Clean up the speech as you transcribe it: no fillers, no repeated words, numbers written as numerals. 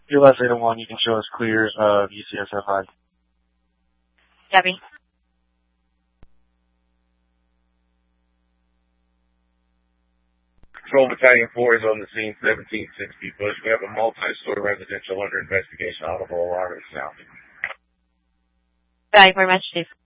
Your last item one, you can show us clear UCSF. Debbie. Patrol Battalion 4 is on the scene, 1760 Bush. We have a multi-story residential under investigation. Audible alarm is sounding. Thank you very much, Chief.